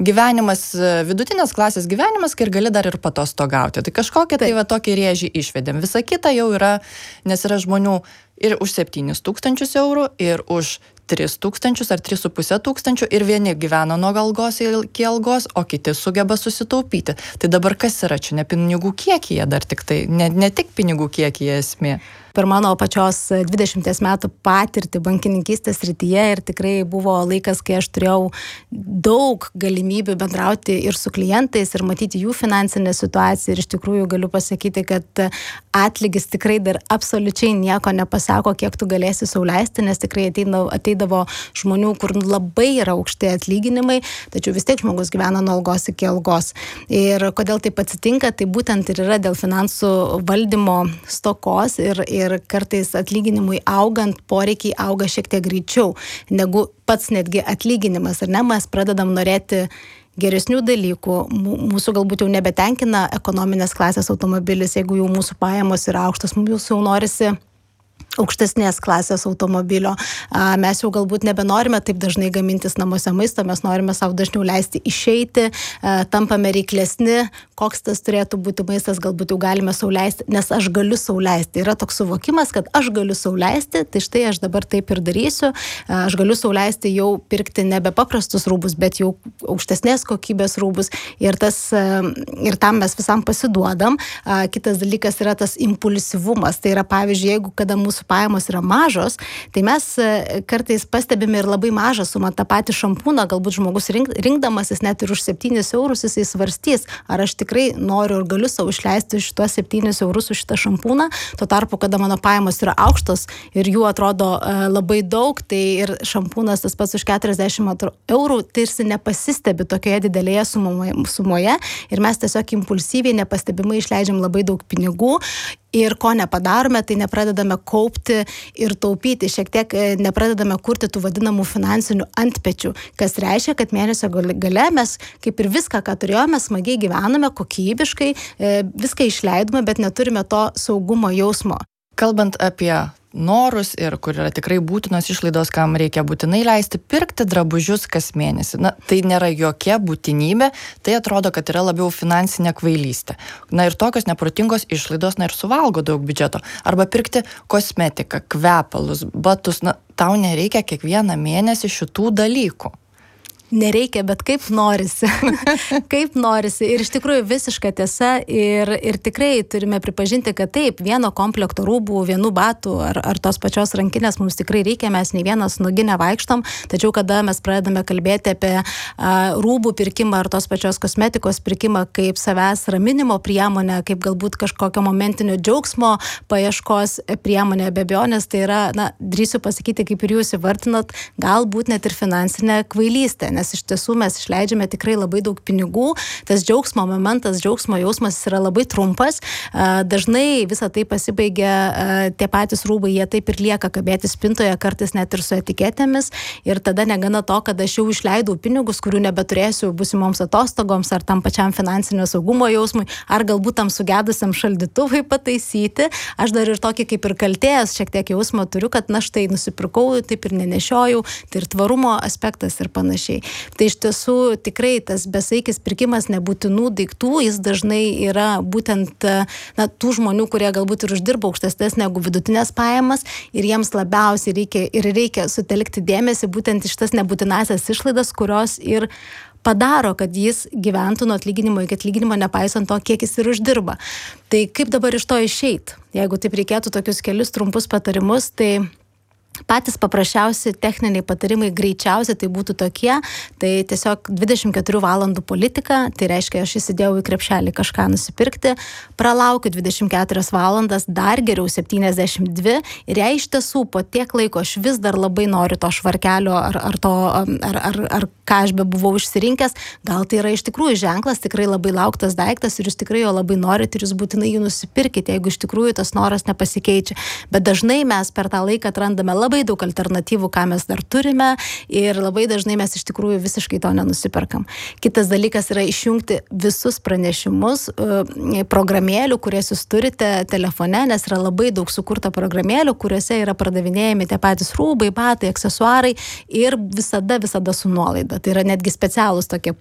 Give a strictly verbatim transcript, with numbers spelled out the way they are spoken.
gyvenimas, vidutinės klasės gyvenimas, kai ir gali dar ir patostogauti. Tai kažkokią tai va tokį rėžį išvedėm. Visa kita jau yra, nes yra žmonių ir už septynis tūkstančius eurų, ir už tris tūkstančius ar tris su puse tūkstančių, ir vieni gyvena nuo algos iki algos, o kiti sugeba susitaupyti. Tai dabar kas yra čia? Ne pinigų kiekyje dar tik tai, ne, ne tik pinigų kiekyje esmė. Per mano pačios dvidešimties metų patirtį bankininkystės srityje ir tikrai buvo laikas, kai aš turėjau daug galimybių bendrauti ir su klientais ir matyti jų finansinę situaciją, ir iš tikrųjų galiu pasakyti, kad atlygis tikrai dar absoliučiai nieko nepasako, kiek tu galėsi sau leisti, nes tikrai ateidavo, ateidavo žmonių, kur labai yra aukšti atlyginimai, tačiau vis tiek žmogus gyvena nuo algos iki algos. Ir kodėl taip atsitinka, tai būtent ir yra dėl finansų valdymo stokos ir, ir ir kartais atlyginimui augant, poreikiai auga šiek tiek greičiau negu pats netgi atlyginimas, ar ne? Mes pradedam norėti geresnių dalykų, mūsų galbūt jau nebetenkina ekonominės klasės automobilis, jeigu jau mūsų pajamos yra aukštos, mūsų jau norisi aukštesnės klasės automobilio. Mes jau galbūt nebenorime taip dažnai gamintis namuose maisto, mes norime savo dažniau leisti išeiti, tampame reiklesni, koks tas turėtų būti maistas, galbūt jau galime sau leisti, nes aš galiu sau leisti. Yra toks suvokimas, kad aš galiu sau leisti, tai štai aš dabar taip ir darysiu. Aš galiu sau leisti jau pirkti nebe paprastus rūbus, bet jau aukštesnės kokybės rūbus, ir, tas, ir tam mes visam pasiduodam. Kitas dalykas yra tas impulsyvumas. Tai yra, pavyzdžiui, jeigu kada mūsų pajamos yra mažos, tai mes kartais pastebime ir labai mažą sumą, tą patį šampūną, galbūt žmogus rink, rinkdamasis net ir už septynis eurus jisai svarstys, ar aš tikrai noriu ir galiu savo išleisti šitos septynis eurus už šitą šampūną. Tuo tarpu, kada mano pajamos yra aukštos ir jų atrodo labai daug, tai ir šampūnas tas pats už keturiasdešimt eurų tarsi nepasistebi tokioje didelėje sumoje, sumoje ir mes tiesiog impulsyviai, nepastebimai išleidžiam labai daug pinigų. Ir ko nepadarome, tai nepradedame kaupti ir taupyti, šiek tiek nepradedame kurti tų vadinamų finansinių antpečių, kas reiškia, kad mėnesio gale mes kaip ir viską, ką turėjome, smagiai gyvename, kokybiškai, viską išleidome, bet neturime to saugumo jausmo. Kalbant apie norus ir kur yra tikrai būtinos išlaidos, kam reikia būtinai leisti, pirkti drabužius kas mėnesį. Na, tai nėra jokia būtinybė, tai atrodo, kad yra labiau finansinė kvailystė. Na ir tokios neprotingos išlaidos, na ir suvalgo daug biudžeto. Arba pirkti kosmetiką, kvepalus, batus, na, tau nereikia kiekvieną mėnesį šitų dalykų. Nereikia, bet kaip norisi. Kaip norisi. Ir iš tikrųjų visiška tiesa. Ir, ir tikrai turime pripažinti, kad taip, vieno komplekto rūbų, vienų batų ar, ar tos pačios rankinės mums tikrai reikia, mes nei vienas nugi nevaikštom. Tačiau kada mes pradedame kalbėti apie a, rūbų pirkimą ar tos pačios kosmetikos pirkimą kaip savęs raminimo priemonę, kaip galbūt kažkokio momentinio džiaugsmo paieškos priemonė, be abejonės, tai yra, na, drįsiu pasakyti, kaip ir jūs įvardinot, galbūt net ir finansinė kvailystė. Nes iš tiesų mes išleidžiame tikrai labai daug pinigų, tas džiaugsmo momentas, džiaugsmo jausmas yra labai trumpas, dažnai visą tai pasibaigia, tie patys rūbai, jie taip ir lieka kabėti spintoje, kartais net ir su etiketėmis, ir tada negana to, kad aš jau išleidau pinigus, kurių nebeturėsiu busimoms atostogoms ar tam pačiam finansinio saugumo jausmui, ar galbūt tam sugedusiam šaldytuvui pataisyti, aš dar ir tokį kaip ir kaltės šiek tiek jausmą turiu, kad na štai nusipirkau, taip ir nenešiojau, tai ir tvarumo aspektas ir panašiai. Tai iš tiesų tikrai tas besaikis pirkimas nebūtinų daiktų, jis dažnai yra būtent na, tų žmonių, kurie galbūt ir uždirba aukštesnės negu vidutinės pajamas, ir jiems labiausiai reikia ir reikia sutelkti dėmesį būtent iš tas nebūtinasias išlaidas, kurios ir padaro, kad jis gyventų nuo atlyginimo iki atlyginimo, nepaisant to, kiek jis ir uždirba. Tai kaip dabar iš to išeit? Jeigu taip reikėtų tokius kelius trumpus patarimus, tai patys paprasčiausi techniniai patarimai greičiausiai tai būtų tokie, tai tiesiog dvidešimt keturių valandų politika, tai reiškia, aš įsidėjau į krepšelį kažką nusipirkti, pralaukiu dvidešimt keturias valandas, dar geriau septyniasdešimt dvi, ir jei iš tiesų po tiek laiko aš vis dar labai noriu to švarkelio ar, ar, to, ar, ar, ar ką aš be buvau išsirinkęs, gal tai yra iš tikrųjų ženklas, tikrai labai lauktas daiktas ir jūs tikrai jo labai norite ir jūs būtinai jį nusipirkite, jeigu iš tikrųjų tas noras nepasikeičia. Bet dažnai mes per tą laiką atrandame labai daug alternatyvų, ką mes dar turime, ir labai dažnai mes iš tikrųjų visiškai to nenusiperkam. Kitas dalykas yra išjungti visus pranešimus programėlių, kurias jūs turite telefone, nes yra labai daug sukurta programėlių, kuriuose yra pardavinėjami tie patys rūbai, batai, aksesuarai ir visada, visada su nuolaida. Tai yra netgi specialūs tokie